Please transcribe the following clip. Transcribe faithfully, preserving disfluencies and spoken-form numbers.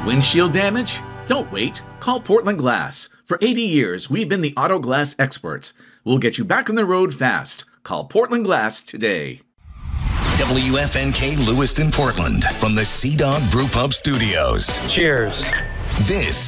Windshield damage? Don't wait. Call Portland Glass. For eighty years, we've been the auto glass experts. We'll get you back on the road fast. Call Portland Glass today. W F N K Lewiston, Portland, from the Sea Dog Brew Pub Studios. Cheers. This